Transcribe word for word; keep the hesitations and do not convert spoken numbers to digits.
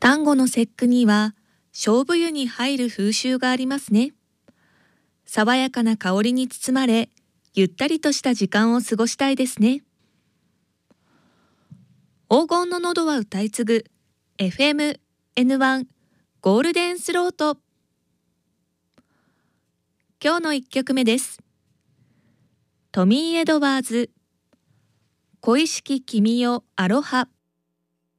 端午の節句には菖蒲湯に入る風習がありますね。爽やかな香りに包まれ、ゆったりとした時間を過ごしたいですね。黄金の喉は歌い継ぐ エフエムエヌワン ゴールデンスロート。今日のいっきょくめです。トミー・エドワーズ、恋しき君よアロハ。